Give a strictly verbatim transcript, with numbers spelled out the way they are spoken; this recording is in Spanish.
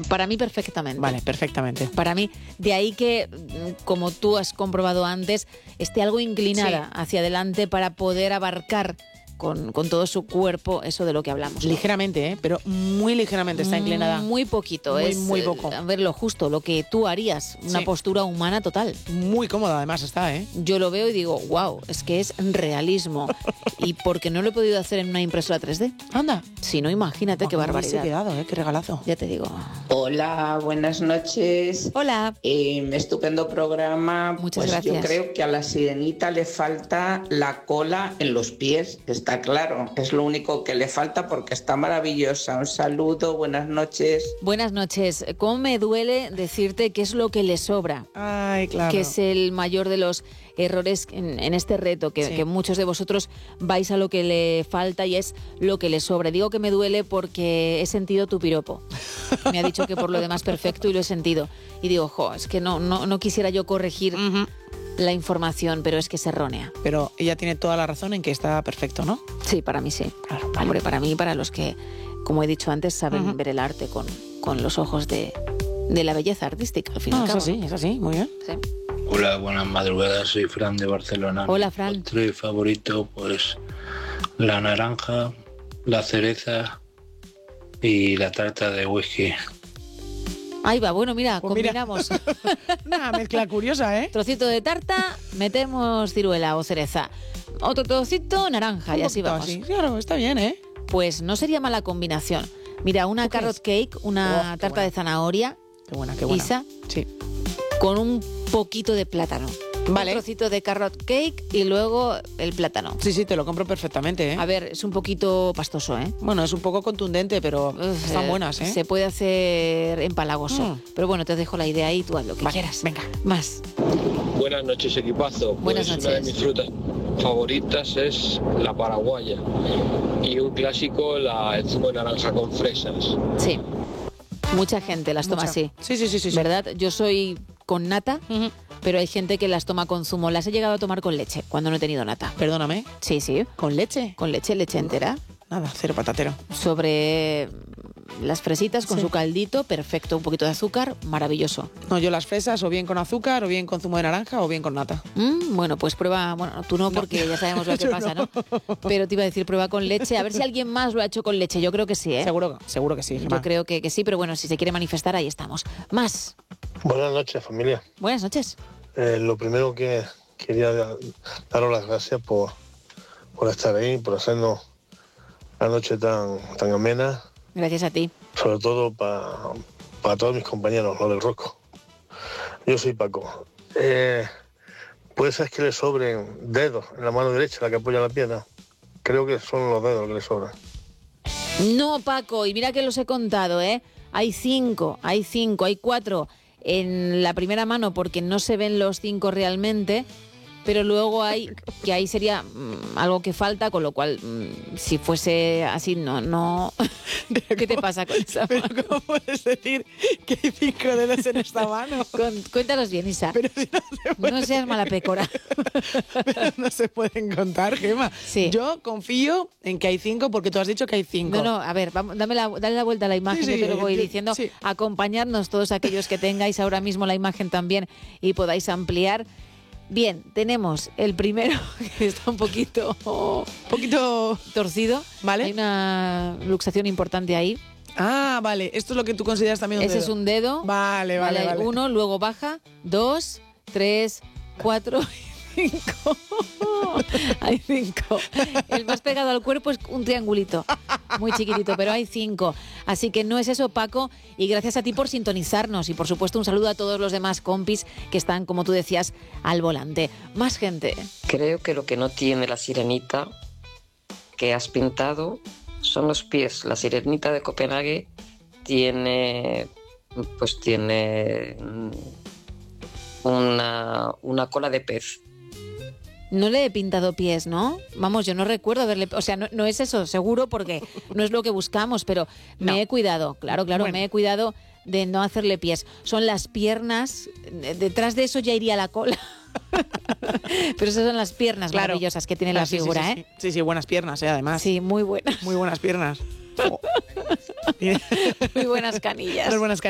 Para mí perfectamente. Vale, perfectamente. Para mí, de ahí que, como tú has comprobado antes, esté algo inclinada sí. hacia adelante para poder abarcar con, con todo su cuerpo eso de lo que hablamos, ¿no? Ligeramente, ¿eh? Pero muy ligeramente está inclinada. Muy poquito. Muy, es, muy poco. A ver, lo justo, lo que tú harías, una sí. postura humana total. Muy cómoda además está, ¿eh? Yo lo veo y digo, wow, es que es realismo. Y porque no lo he podido hacer en una impresora tres D. Anda. Si no, imagínate oh, qué barbaridad. Me he quedado, ¿eh? Qué regalazo. Ya te digo. Hola, buenas noches. Hola. Eh, estupendo programa. Muchas pues gracias. Yo creo que a la sirenita le falta la cola en los pies, está claro. Es lo único que le falta porque está maravillosa. Un saludo, buenas noches. Buenas noches. ¿Cómo me duele decirte qué es lo que le sobra? Ay, claro. Que es el mayor de los errores en, en este reto, que, sí. que muchos de vosotros vais a lo que le falta y es lo que le sobra. Digo que me duele porque he sentido tu piropo. Me ha dicho que por lo demás perfecto y lo he sentido. Y digo, jo, es que no, no, no quisiera yo corregir uh-huh. la información, pero es que es errónea. Pero ella tiene toda la razón en que está perfecto, ¿no? Sí, para mí sí. Claro, vale. Hombre, para mí y para los que, como he dicho antes, saben uh-huh. ver el arte con, con los ojos de, de la belleza artística, al fin y no, al cabo. Es así, es así, muy bien. Sí. Hola, buenas madrugadas, soy Fran de Barcelona. Hola, Fran. Mi postre favorito, pues la naranja, la cereza y la tarta de whisky. Ahí va, bueno, mira, pues combinamos. Mira. Una mezcla curiosa, ¿eh? Trocito de tarta, metemos ciruela o cereza. Otro trocito, naranja, Un y así vamos. Así. Claro, está bien, ¿eh? Pues no sería mala combinación. Mira, una carrot cake, una oh, tarta buena. de zanahoria. Qué buena, qué buena. Isa. Sí. Con un poquito de plátano. Vale. Un trocito de carrot cake y luego el plátano. Sí, sí, te lo compro perfectamente, ¿eh? A ver, es un poquito pastoso, ¿eh? Bueno, es un poco contundente, pero Uf, están eh, buenas, ¿eh? Se puede hacer empalagoso. Mm. Pero bueno, te dejo la idea y tú haz lo que vale, quieras. Venga. Más. Buenas noches, equipazo. Buenas pues noches. Una de mis frutas favoritas es la paraguaya. Y un clásico, la, el zumo de naranja con fresas. Sí. Mucha gente las toma Mucha. así. Sí, sí, sí, sí. ¿Verdad? Yo soy con nata, uh-huh. pero hay gente que las toma con zumo. Las he llegado a tomar con leche cuando no he tenido nata. Perdóname. Sí, sí. ¿Con leche? Con leche, leche entera. Nada, cero patatero. Sobre las fresitas con sí. su caldito, perfecto. Un poquito de azúcar, maravilloso. No, yo las fresas o bien con azúcar, o bien con zumo de naranja, o bien con nata. Mm, bueno, pues prueba, bueno, tú no, porque no. ya sabemos lo que pasa, ¿no? ¿no? Pero te iba a decir, prueba con leche. A ver si alguien más lo ha hecho con leche. Yo creo que sí, ¿eh? Seguro, seguro que sí, Gemma. Yo creo que, que sí, pero bueno, si se quiere manifestar, ahí estamos. Más. Buenas noches, familia. Buenas noches. Eh, lo primero que quería daros las gracias por, por estar ahí, por hacernos la noche tan, tan amena. Gracias a ti. Sobre todo para pa todos mis compañeros, los del Rosco. Yo soy Paco. Eh, ¿Puede ser que le sobren dedos en la mano derecha, la que apoya la pierna? Creo que son los dedos que le sobran. No, Paco, y mira que los he contado, ¿eh? Hay cinco, hay cinco, hay cuatro en la primera mano porque no se ven los cinco realmente, pero luego hay, que ahí sería mmm, algo que falta, con lo cual, mmm, si fuese así, no, no... ¿Qué te pasa con esa mano? ¿Pero cómo puedes decir que hay cinco dedos en esta mano? Con, cuéntanos bien, Isa. Pero si no se puede... No seas mala pécora. Pero no se pueden contar, Gemma. Sí. Yo confío en que hay cinco porque tú has dicho que hay cinco. No, no, a ver, vamos, dame la, dale la vuelta a la imagen, sí, sí, yo te lo voy yo, diciendo. Sí. Acompañadnos todos aquellos que tengáis ahora mismo la imagen también y podáis ampliar. Bien, tenemos el primero, que está un poquito... Un poquito... torcido. Vale. Hay una luxación importante ahí. Ah, vale. Esto es lo que tú consideras también un Ese dedo. es un dedo. Vale, vale, vale. vale. Uno, luego baja. Dos, tres, cuatro... Cinco. Hay cinco. El más pegado al cuerpo es un triangulito. Muy chiquitito, pero hay cinco. Así que no es eso, Paco. Y gracias a ti por sintonizarnos. Y por supuesto un saludo a todos los demás compis que están, como tú decías, al volante. Más gente. Creo que lo que no tiene la sirenita que has pintado son los pies. La sirenita de Copenhague tiene... Pues tiene... Una, una cola de pez. No le he pintado pies, ¿no? Vamos, yo no recuerdo haberle... O sea, no, no es eso, seguro, porque no es lo que buscamos, pero no. me he cuidado, claro, claro, bueno. me he cuidado de no hacerle pies. Son las piernas, detrás de eso ya iría la cola. Pero esas son las piernas claro. maravillosas que tiene claro, la sí, figura, sí, sí, ¿eh? Sí. sí, sí, buenas piernas, ¿eh? Además. Sí, muy buenas. Muy buenas piernas. Oh. Muy buenas canillas. Muy buenas canillas.